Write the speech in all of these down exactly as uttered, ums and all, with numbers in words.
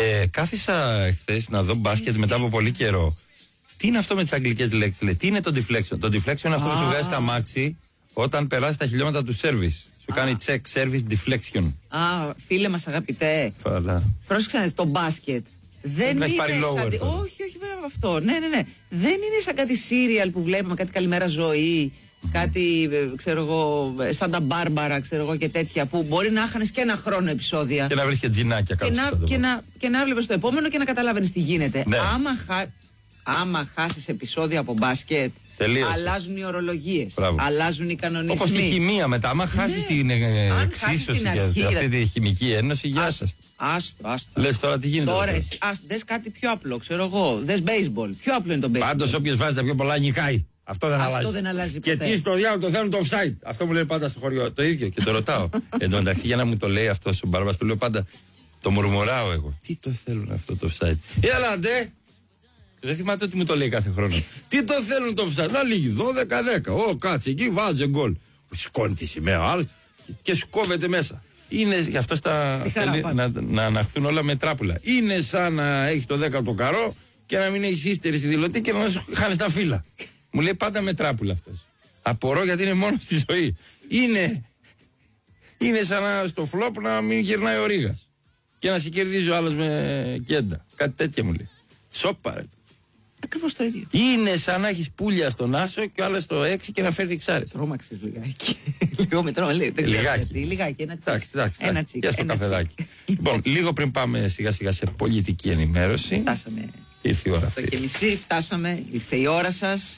Ε, κάθισα χθες να δω μπάσκετ μετά από πολύ καιρό. Τι είναι αυτό με τις αγγλικές λέξεις, λέει. Τι είναι το deflection? Το deflection είναι αυτό που σου βγάζει τα μάξι όταν περάσει τα χιλιόμετρα του service. Σου κάνει check, service, deflection. Α, φίλε μας αγαπητέ. Φαλά. Πρόσεξε να δεις, το μπάσκετ δεν είναι σαν... Τη... Όχι, όχι, πέρα από αυτό. Ναι, ναι, ναι. Δεν είναι σαν κάτι serial που βλέπουμε, κάτι Καλημέρα Ζωή, mm-hmm. κάτι, ξέρω εγώ, σαν τα Μπάρμπαρα, ξέρω εγώ, και τέτοια, που μπορεί να χάνεις και ένα χρόνο επεισόδια. Και να βρεις και τζινάκια κάτω. Και να, και να, και να βλέπεις το επόμενο και να καταλάβαινες τι γίνεται. Ναι. Άμα, χα... Άμα χάσεις επεισόδια από μπάσκετ, τελείωσε. Αλλάζουν οι ορολογίες, αλλάζουν οι κανονισμοί. Όπως τη χημεία μετά. Άμα χάσεις ναι. την εξίσωση για αυτή τη χημική ένωση, γεια σας. Άστο, άστο. Λες τώρα τι γίνεται. Τώρα, ας, δες κάτι πιο απλό, ξέρω εγώ. Δες baseball. Πιο απλό είναι το baseball. Πάντως, όποιος βάζει τα πιο πολλά νικάει. Αυτό δεν Αυτό αλλάζει. Δεν αλλάζει ποτέ. Και τι στο διάλογο το θέλουν το offside. Αυτό μου λέει πάντα στο χωριό. Το ίδιο και το ρωτάω. Εν τω μεταξύ, για να μου το λέει αυτό ο Μπάρμπας, του λέω πάντα. Το μουρμουράω εγώ. Τι το θέλουν αυτό το offside. Έλα ντε. Δεν θυμάται ότι μου το λέει κάθε χρόνο. Τι το θέλουν το offside. Να λίγη δώδεκα δέκα. Ω, κάτσε εκεί, βάζει γκολ. Σηκώνει τη σημαία άλλο και σου κόβεται μέσα. Είναι γι' αυτό στα θέλει να, να αναχθούν όλα με τράπουλα. Είναι σαν να έχει το δέκα το καρό και να μην έχει ύστερη στη δηλωτή και να σου χάνει τα φύλλα. Μου λέει πάντα με τράπουλα αυτό. Απορώ γιατί είναι μόνο στη ζωή. Είναι, είναι σαν να στο φλόπ να μην γυρνάει ο Ρήγας και να σε κερδίζει ο άλλο με κέντα. Κάτι τέτοια μου λέει. Σόπα ρε. Ακριβώς το ίδιο. Είναι σαν να έχει πουλια στον άσο και ο άλλο στο έξι και να φέρει ξάρι. Τρώμαξες λιγάκι. Λίγο με τρώμα, λέει. Λιγάκι. Λιγάκι, ένα τσίκ. Ένα τσίκ. Για στο καφεδάκι. Λοιπόν, λίγο πριν πάμε σιγά σιγά σε πολιτική ενημέρωση. Φτάσαμε. Ήρθε η ώρα αυτή. Το και μισή, φτάσαμε. Ήρθε η ώρα σας.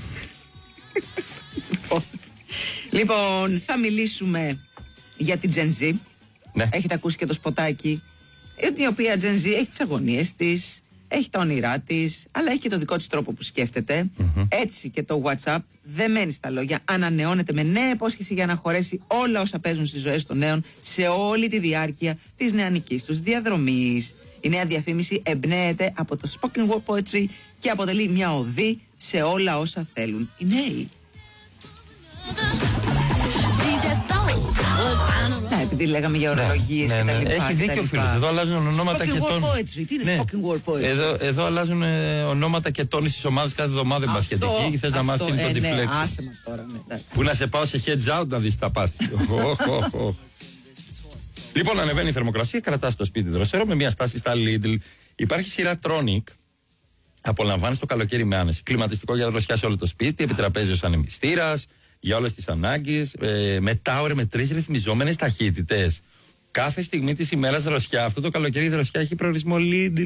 Λοιπόν, θα μιλήσουμε για την Gen Z. Ναι. Έχετε ακούσει και το σποτάκι. Η οποία Gen Z έχει τις αγωνίες της, έχει τα όνειρά της, αλλά έχει και το δικό της τρόπο που σκέφτεται. Mm-hmm. Έτσι και το WhatsApp δεν μένει στα λόγια. Ανανεώνεται με νέα υπόσχεση για να χωρέσει όλα όσα παίζουν στις ζωές των νέων σε όλη τη διάρκεια της νεανικής τους διαδρομής. Η νέα διαφήμιση εμπνέεται από το spoken word poetry και αποτελεί μια οδή σε όλα όσα θέλουν οι νέοι. Ναι, επειδή λέγαμε για ορολογίες ναι, ναι, και τα λοιπά. Έχει δίκιο ο φίλος. Εδώ αλλάζουν ονόματα spoken και τόνους. Spoken word poetry. Τι είναι ναι. spoken word poetry. Εδώ, εδώ αλλάζουν ε, ονόματα και τόνους στις ομάδες κάθε εβδομάδα η μπασκετική και θες να μάθεις και ε, το ναι, deflection. άσε μας τώρα. Ναι, που να σε πάω σε heads out να δεις τα πάθη. Λοιπόν, ανεβαίνει η θερμοκρασία, κρατάς το σπίτι δροσερό με μια στάση στα Lidl. Υπάρχει σειρά Tronic. Απολαμβάνεις το καλοκαίρι με άνεση. Κλιματιστικό για δροσιά σε όλο το σπίτι, επιτραπέζιος ανεμιστήρας για όλες τις ανάγκες, ε, με τάουρ με τρεις ρυθμιζόμενες ταχύτητες. Κάθε στιγμή της ημέρας δροσιά. Αυτό το καλοκαίρι η δροσιά έχει προορισμό Lidl.